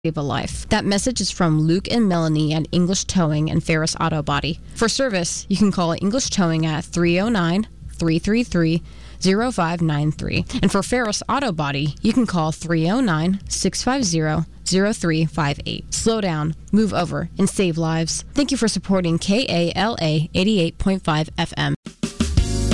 save a life. That message is from Luke and Melanie at English Towing and Ferris Auto Body. For service, you can call English Towing at 309-333-0593. And for Ferris Auto Body, you can call 309-650-0358. Slow down, move over, and save lives. Thank you for supporting KALA 88.5 FM.